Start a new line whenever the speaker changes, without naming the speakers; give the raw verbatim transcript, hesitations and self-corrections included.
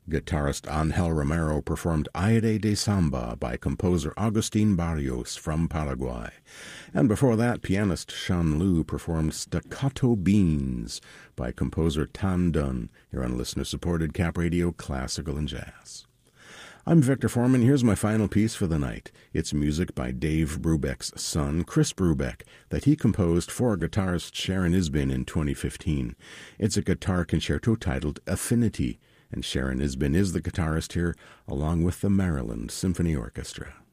Guitarist Angel Romero performed Aire de Samba by composer Agustin Barrios from Paraguay. And before that, pianist Shan Lu performed Staccato Beans by composer Tan Dun, here on listener-supported Cap Radio Classical and Jazz. I'm Victor Foreman. Here's my final piece for the night. It's music by Dave Brubeck's son, Chris Brubeck, that he composed for guitarist Sharon Isbin in twenty fifteen. It's a guitar concerto titled Affinity, and Sharon Isbin is the guitarist here, along with the Maryland Symphony Orchestra.